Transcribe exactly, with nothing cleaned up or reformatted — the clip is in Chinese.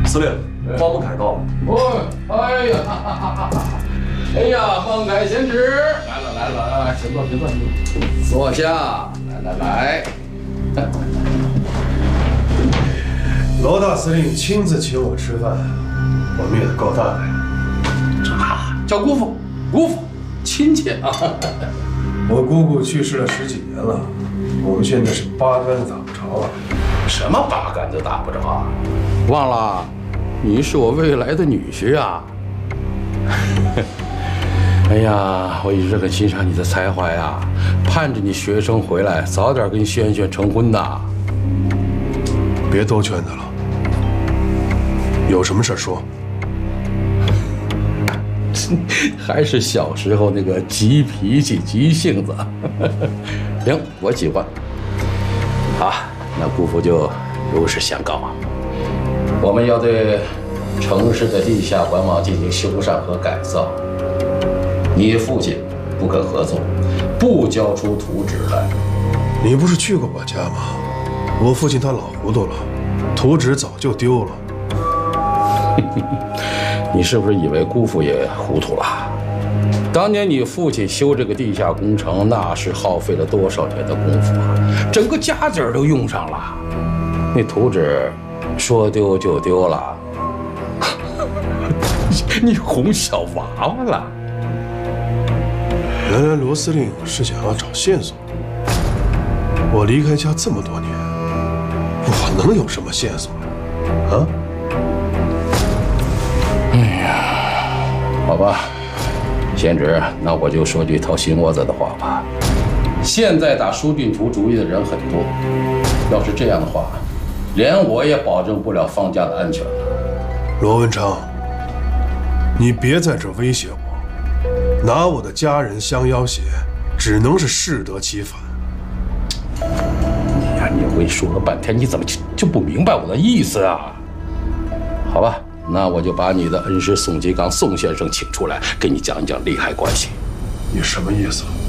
司令，帮我们开道。 哦，哎呀，哈哈哈哈！哎呀，孟凯贤侄，来了来了，来，请坐，请坐，请坐，坐下。来来来， 罗大司令亲自请我吃饭，我们也够大的呀。 叫姑父，姑父，亲切啊。 我姑姑去世了十几年了，我们现在是八竿子打不着啊。 什么八竿子打不着啊？忘了，你是我未来的女婿啊！哎呀，我一直很欣赏你的才华呀，盼着你学成回来，早点跟轩轩成婚呐。 别兜圈子了，有什么事说。 还是小时候那个急脾气、急性子。行，我喜欢。好，那姑父就如实相告，我们要对城市的地下管网进行修缮和改造。你父亲不肯合作，不交出图纸来。 你不是去过我家吗？我父亲他老糊涂了，图纸早就丢了。 你是不是以为姑父也糊涂了？当年你父亲修这个地下工程，那是耗费了多少年的功夫啊！整个家底儿都用上了。那图纸说丢就丢了，你哄小娃娃了？ 原来罗司令是想要找线索。我离开家这么多年，我能有什么线索啊？ 哎呀，好吧，贤侄，那我就说句掏心窝子的话吧。现在打疏浚图主意的人很多，要是这样的话，连我也保证不了方家的安全了。 罗文昌，你别在这威胁我，拿我的家人相要挟，只能是适得其反。 你呀，你我跟你说了半天，你怎么就就不明白我的意思啊？好吧，那我就把你的恩师宋吉刚宋先生请出来，给你讲一讲利害关系。 你什么意思？